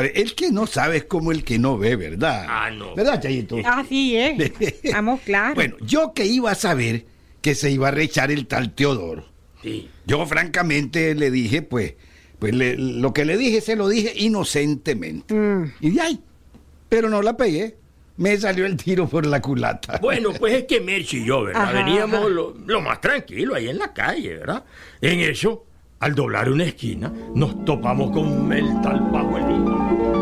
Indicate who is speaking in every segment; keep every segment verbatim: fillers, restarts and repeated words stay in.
Speaker 1: El que no sabe es como el que no ve, ¿verdad?
Speaker 2: Ah, no.
Speaker 1: ¿Verdad, Chayito?
Speaker 3: Así es. Estamos claros.
Speaker 1: Bueno, yo que iba a saber que se iba a rechar el tal Teodoro.
Speaker 2: Sí.
Speaker 1: Yo francamente le dije, pues, pues le- lo que le dije se lo dije inocentemente.
Speaker 3: Mm.
Speaker 1: Y de ahí, pero no la pegué. Me salió el tiro por la culata.
Speaker 2: Bueno, pues es que Merchi y yo, ¿verdad?
Speaker 3: Ajá,
Speaker 2: Veníamos
Speaker 3: ajá.
Speaker 2: lo, lo más tranquilo ahí en la calle, ¿verdad? En eso, al doblar una esquina, nos topamos con el tal Pajuelito.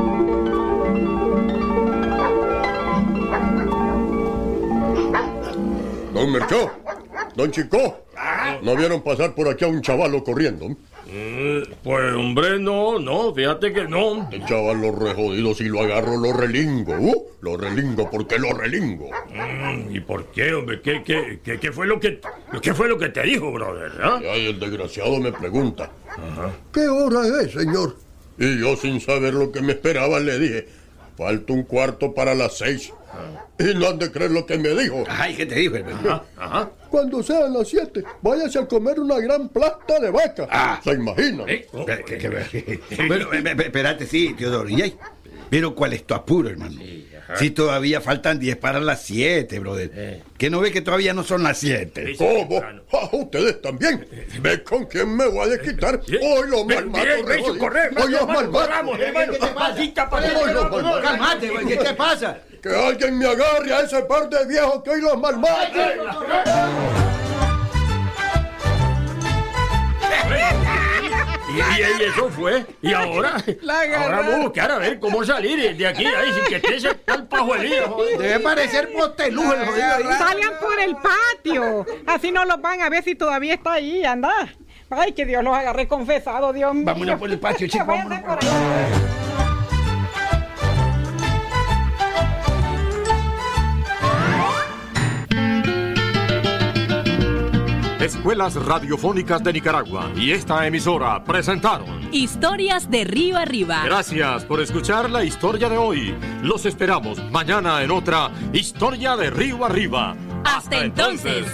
Speaker 4: Don Merchó, don Chico, ¿no vieron pasar por aquí a un chavalo corriendo?
Speaker 2: Eh, pues, hombre, no, no, fíjate que no.
Speaker 4: El chavalo re jodido, si lo agarro lo relingo. Uh, lo relingo porque lo relingo.
Speaker 2: Mm, ¿Y por qué, hombre? ¿Qué, qué, qué, qué fue lo que, qué fue lo que te dijo, brother? ¿Ah?
Speaker 4: Y ahí el desgraciado me pregunta, ¿qué hora es, señor? Y yo, sin saber lo que me esperaba, le dije, falta un cuarto para las seis. Y no han de creer lo que me dijo.
Speaker 1: Ay, ¿qué te dijo, hermano?
Speaker 2: Ajá, ajá.
Speaker 4: Cuando sean las siete, váyase a comer una gran plata de vaca.
Speaker 1: Ah.
Speaker 4: ¿Se imagina?
Speaker 2: Eh, oh,
Speaker 1: Espera, que- que- Bueno, eh, eh, espérate, sí, Teodoro. ¿Y ahí? Pero ¿cuál es tu apuro, hermano?
Speaker 2: Sí, ajá.
Speaker 1: Si todavía faltan diez para las siete, brother.
Speaker 2: Eh.
Speaker 1: ¿Que no ve que todavía no son las siete?
Speaker 2: Sí.
Speaker 4: ¿Cómo?
Speaker 2: temprano.
Speaker 4: Ah, ¿ustedes también? ¿Ve con quién me voy a desquitar?
Speaker 2: Sí.
Speaker 4: Hoy lo
Speaker 2: Ven,
Speaker 4: malmato,
Speaker 2: bien,
Speaker 4: re
Speaker 2: Mecho,
Speaker 4: jodido.
Speaker 2: corre,
Speaker 4: Hoy los
Speaker 2: hermano,
Speaker 4: malmato.
Speaker 2: corramos, hermano. Papacita,
Speaker 4: Hoy los
Speaker 2: papacita.
Speaker 4: malmato.
Speaker 1: Calmate, güey, ¿qué te pasa?
Speaker 4: Que alguien me agarre a ese par de viejos que hoy los malmato.
Speaker 2: Y, y- y eso fue. Y ahora,
Speaker 3: La
Speaker 2: ahora
Speaker 3: agarraron.
Speaker 2: vamos a buscar a ver cómo salir de aquí, ahí, sin que esté ese tal Pajuelito. joder.
Speaker 1: Debe parecer postelujo el jodido ahí.
Speaker 3: Salgan por el patio. Así no los van a ver si todavía está ahí. Anda. Ay, que Dios los agarre confesado, Dios mío.
Speaker 1: Vámonos por el patio, chicos,
Speaker 3: Váyanse
Speaker 1: vámonos.
Speaker 3: por allá.
Speaker 5: Escuelas Radiofónicas de Nicaragua y esta emisora presentaron.
Speaker 6: Historias de Río Arriba.
Speaker 5: Gracias por escuchar la historia de hoy. Los esperamos mañana en otra Historia de Río Arriba.
Speaker 6: Hasta entonces.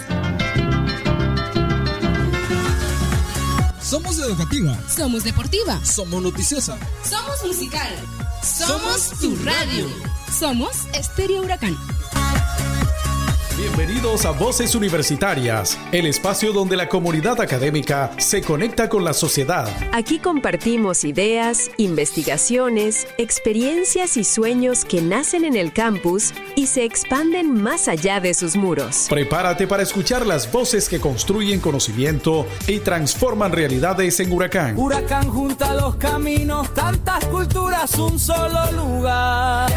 Speaker 7: Somos educativa.
Speaker 8: Somos deportiva.
Speaker 7: Somos noticiosa.
Speaker 8: Somos musical. Somos tu radio. Somos Estéreo Huracán.
Speaker 7: Bienvenidos a Voces Universitarias, el espacio donde la comunidad académica se conecta con la sociedad.
Speaker 9: Aquí compartimos ideas, investigaciones, experiencias y sueños que nacen en el campus y se expanden más allá de sus muros.
Speaker 7: Prepárate para escuchar las voces que construyen conocimiento y transforman realidades en Huracán.
Speaker 10: Huracán junta los caminos, tantas culturas, un solo lugar.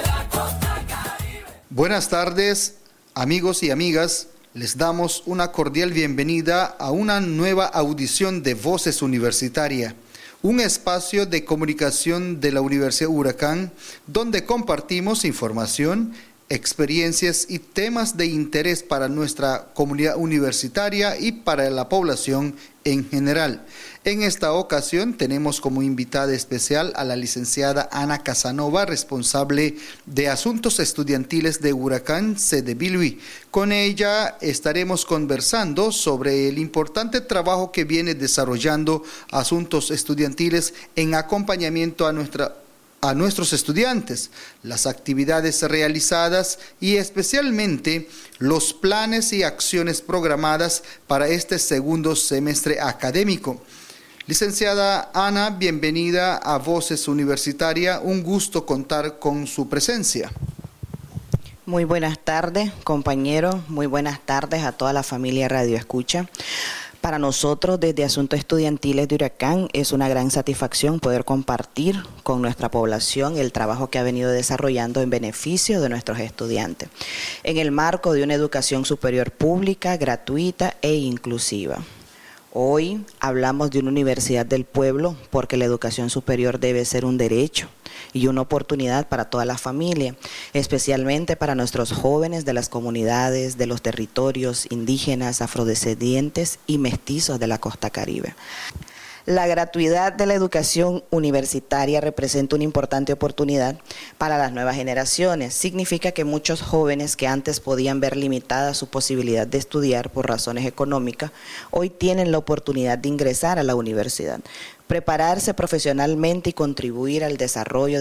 Speaker 11: Buenas tardes, amigos y amigas. Les damos una cordial bienvenida a una nueva audición de Voces Universitaria, un espacio de comunicación de la Universidad Huracán, donde compartimos información, experiencias y temas de interés para nuestra comunidad universitaria y para la población en general. En esta ocasión tenemos como invitada especial a la licenciada Ana Casanova, responsable de Asuntos Estudiantiles de Huracán, sede Bilwi. Con ella estaremos conversando sobre el importante trabajo que viene desarrollando Asuntos Estudiantiles en acompañamiento a nuestra a nuestros estudiantes, las actividades realizadas y especialmente los planes y acciones programadas para este segundo semestre académico. Licenciada Ana, bienvenida a Voces Universitaria, un gusto contar con su presencia.
Speaker 12: Muy buenas tardes, compañeros, muy buenas tardes a toda la familia Radio Escucha. Para nosotros, desde Asuntos Estudiantiles de Huracán, es una gran satisfacción poder compartir con nuestra población el trabajo que ha venido desarrollando en beneficio de nuestros estudiantes, en el marco de una educación superior pública, gratuita e inclusiva. Hoy hablamos de una universidad del pueblo porque la educación superior debe ser un derecho y una oportunidad para toda la familia, especialmente para nuestros jóvenes de las comunidades, de los territorios indígenas, afrodescendientes y mestizos de la costa caribe. La gratuidad de la educación universitaria representa una importante oportunidad para las nuevas generaciones. Significa que muchos jóvenes que antes podían ver limitada su posibilidad de estudiar por razones económicas, hoy tienen la oportunidad de ingresar a la universidad, prepararse profesionalmente y contribuir al desarrollo